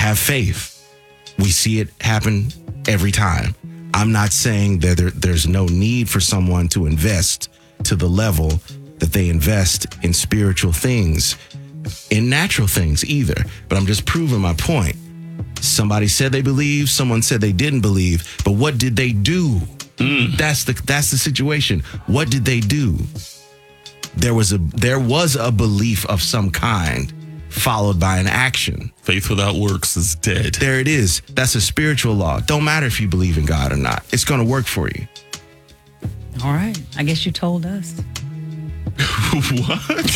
have faith. We see it happen every time. I'm not saying that there's no need for someone to invest to the level that they invest in spiritual things, in natural things either. But I'm just proving my point. Somebody said they believe, someone said they didn't believe, but what did they do? That's the situation. What did they do? There was a belief of some kind, followed by an action. Faith without works is dead. There it is. That's a spiritual law. Don't matter if you believe in God or not. It's going to work for you. All right. I guess you told us. What?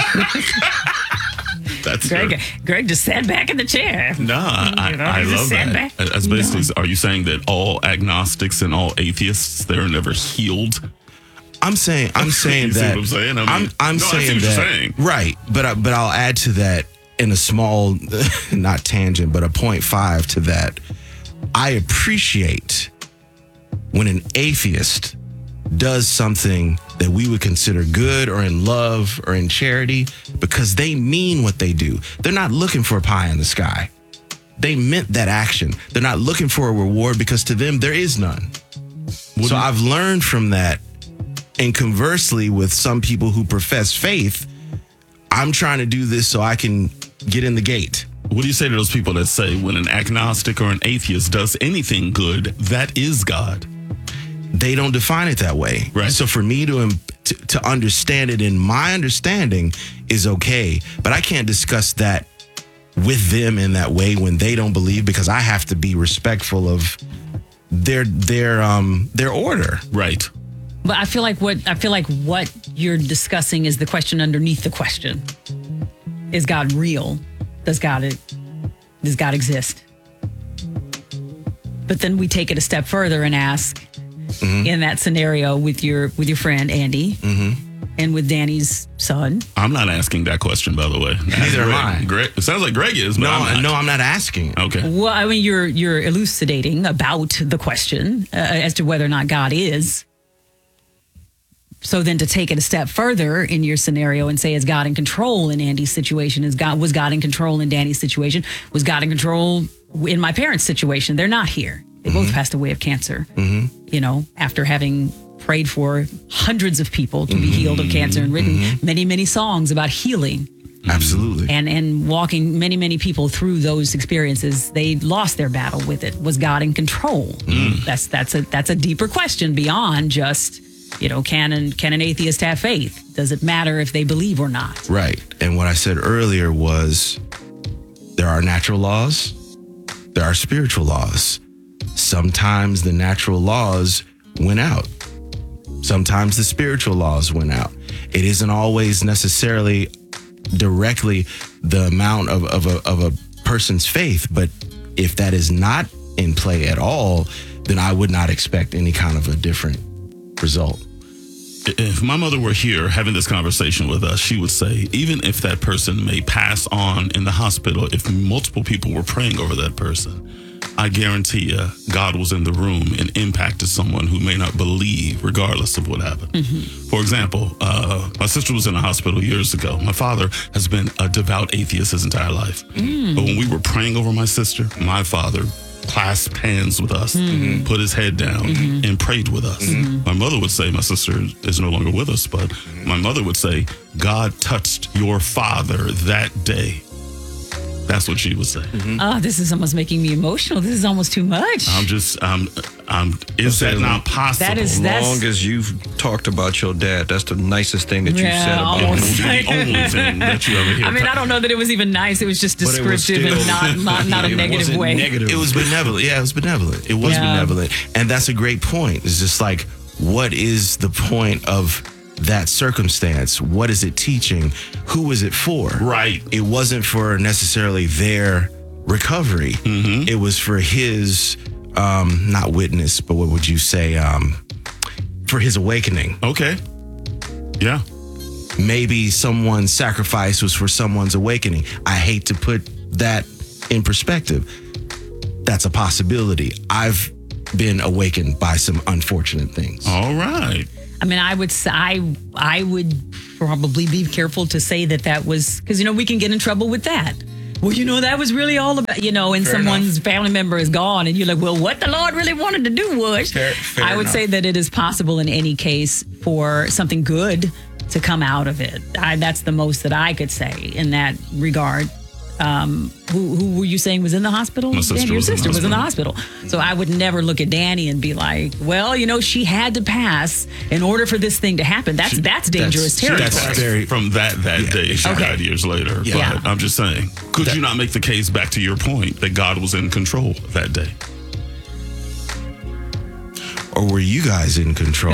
That's Greg just sat back in the chair. Nah, I love that. As basically, are you saying that all agnostics and all atheists, they're never healed? I'm saying you see that. What I'm saying? I'm saying that. Right, but I'll add to that in a small, not tangent, but a 0.5 to that. I appreciate when an atheist does something that we would consider good or in love or in charity, because they mean what they do. They're not looking for a pie in the sky. They meant that action. They're not looking for a reward, because to them there is none. So I've learned from that. And conversely, with some people who profess faith, I'm trying to do this so I can get in the gate. What do you say to those people that say when an agnostic or an atheist does anything good, that is God? They don't define it that way. Right. So for me to understand it in my understanding is okay. But I can't discuss that with them in that way when they don't believe, because I have to be respectful of their order. Right. But I feel like what you're discussing is the question underneath the question. Is God real? Does God exist? But then we take it a step further and ask, in that scenario with your friend Andy and with Danny's son. I'm not asking that question, by the way. Neither am I. Greg, it sounds like Greg is, but No, I'm not asking it. Okay. Well, I mean, you're elucidating about the question as to whether or not God is. So then to take it a step further in your scenario and say, is God in control in Andy's situation? Was God in control in Danny's situation? Was God in control in my parents' situation? They're not here. They both passed away of cancer, after having prayed for hundreds of people to be healed of cancer and written many, many songs about healing. Absolutely. And walking many, many people through those experiences, they lost their battle with it. Was God in control? That's a deeper question beyond just, can an atheist have faith? Does it matter if they believe or not? Right. And what I said earlier was there are natural laws, there are spiritual laws. Sometimes the natural laws win out. Sometimes the spiritual laws win out. It isn't always necessarily directly the amount of a person's faith, but if that is not in play at all, then I would not expect any kind of a different result. If my mother were here having this conversation with us, she would say, even if that person may pass on in the hospital, if multiple people were praying over that person, I guarantee you God was in the room and impacted someone who may not believe, regardless of what happened. For example, my sister was in the hospital years ago. My father has been a devout atheist his entire life. But when we were praying over my sister, my father clasped hands with us, put his head down, and prayed with us. My mother would say, my sister is no longer with us, but my mother would say, God touched your father that day. That's what she would say. Oh, this is almost making me emotional. This is almost too much. Is that not possible? As long as you've talked about your dad, that's the nicest thing that you've said about him. The only thing that you ever hear. I mean, I don't know that it was even nice. It was just descriptive and not a negative way. Negative. It was benevolent. Yeah, it was benevolent. It was benevolent. And that's a great point. It's just like, what is the point of that circumstance? What is it teaching? Who is it for? Right. It wasn't for necessarily their recovery. It was for his, not witness, but what would you say? For his awakening. Okay. Yeah. Maybe someone's sacrifice was for someone's awakening. I hate to put that in perspective. That's a possibility. I've been awakened by some unfortunate things. All right. I mean, I would probably be careful to say that was, because, we can get in trouble with that. well, that was really all about, and someone's family member is gone, and you're like, well, what the Lord really wanted to do was. Fair I would enough. say that it is possible in any case for something good to come out of it. That's the most that I could say in that regard. Who were you saying was in the hospital? My sister Danny, your was in the sister was in the hospital. So I would never look at Danny and be like, well, she had to pass in order for this thing to happen. That's dangerous territory. That's very From that day, she died years later. Yeah. But I'm just saying, could you not make the case back to your point that God was in control that day? Or were you guys in control?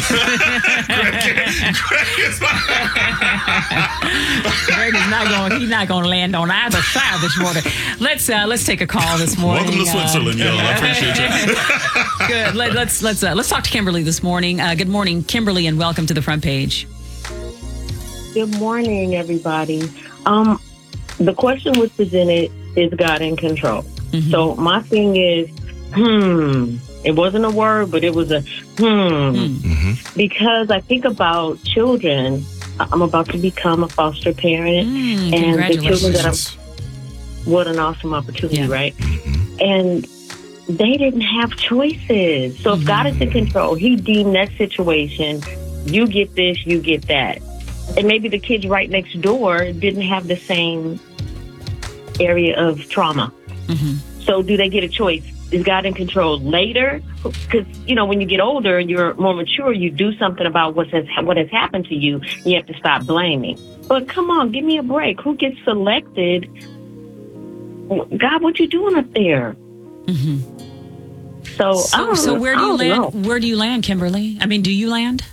Greg is he's not going to land on either side this morning. Let's take a call this morning. Welcome to Switzerland, y'all. I appreciate you. Good. Let's talk to Kimberly this morning. Good morning, Kimberly, and welcome to the front page. Good morning, everybody. The question was presented, is God in control? Mm-hmm. So my thing is, it wasn't a word, but it was a Mm-hmm. because I think about children. I'm about to become a foster parent, and the children that what an awesome opportunity, right? Mm-hmm. And they didn't have choices. So if God is in control, He deemed that situation, you get this, you get that. And maybe the kids right next door didn't have the same area of trauma. Mm-hmm. So do they get a choice? Is God in control later? Because, when you get older and you're more mature, you do something about what has happened to you. You have to stop blaming. But come on, give me a break. Who gets selected? God, what you doing up there? Mm-hmm. So where do you land? Where do you land, Kimberly? I mean, do you land?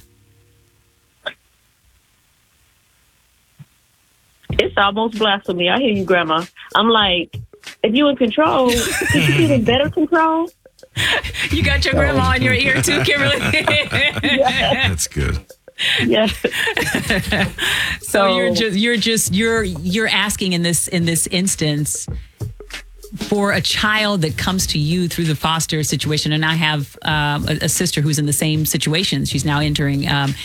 It's almost blasphemy. I hear you, Grandma. I'm like, if you're in control, could you get in better control? You got your grandma in your ear too, Kimberly. That's good. Yes. So you're asking in this instance for a child that comes to you through the foster situation, and I have a sister who's in the same situation. She's now entering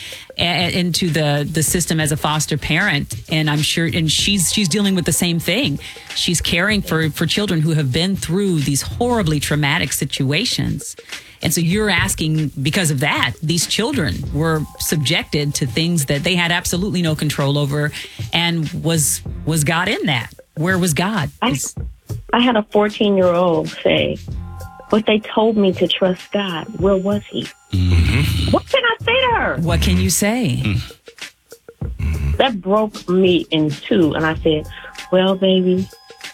into the system as a foster parent, and I'm sure, and she's dealing with the same thing. She's caring for children who have been through these horribly traumatic situations. And so you're asking, because of that, these children were subjected to things that they had absolutely no control over. And was God in that? Where was God? I had a 14-year-old say, but they told me to trust God. Where was He? Mm-hmm. What can I say to her? What can you say? Mm-hmm. That broke me in two. And I said, well, baby,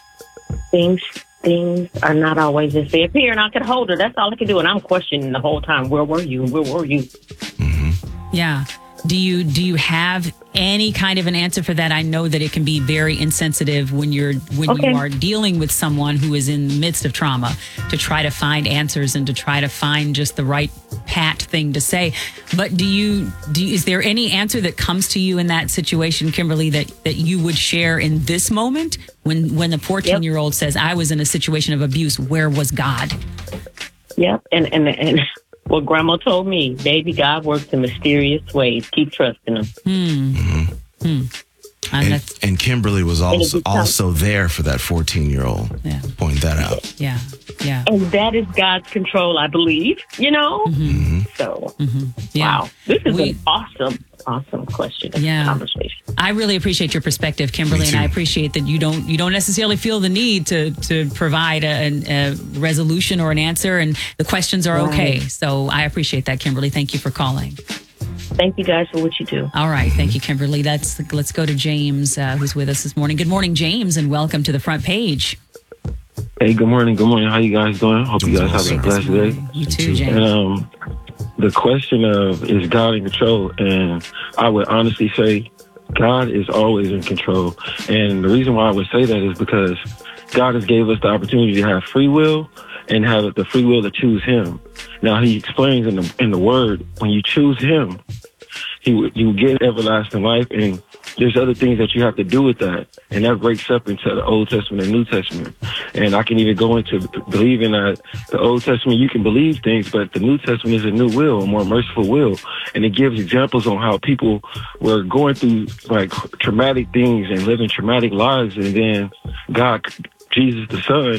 things are not always as they appear. And I could hold her. That's all I could do. And I'm questioning the whole time, where were you? Where were you? Mm-hmm. Yeah. Do you have any kind of an answer for that? I know that it can be very insensitive when you are dealing with someone who is in the midst of trauma, to try to find answers and to try to find just the right pat thing to say. But is there any answer that comes to you in that situation, Kimberly, that you would share in this moment when the 14-year-old says, I was in a situation of abuse, where was God? Yep. And what Grandma told me, baby, God works in mysterious ways. Keep trusting Him. Mm-hmm. And Kimberly was also there for that 14-year-old. Yeah. Point that out. Yeah. Yeah. And that is God's control, I believe, Mm-hmm. So, Yeah. wow. This is an awesome question and conversation. I really appreciate your perspective, Kimberly, and I appreciate that you don't necessarily feel the need to provide a resolution or an answer, and the questions are okay. So I appreciate that, Kimberly. Thank you for calling. Thank you guys for what you do. All right. Thank you, Kimberly. Let's go to James, who's with us this morning. Good morning, James, and welcome to the front page. Hey, good morning. Good morning. How you guys doing? Hope you guys have a blessed day. You too, James. And, the question of, is God in control? And I would honestly say God is always in control. And the reason why I would say that is because God has gave us the opportunity to have free will and have the free will to choose Him. Now, He explains in the Word, when you choose Him, you get everlasting life, and there's other things that you have to do with that. And that breaks up into the Old Testament and New Testament. And I can even go into believing that the Old Testament, you can believe things, but the New Testament is a new will, a more merciful will. And it gives examples on how people were going through like traumatic things and living traumatic lives. And then God, Jesus the Son,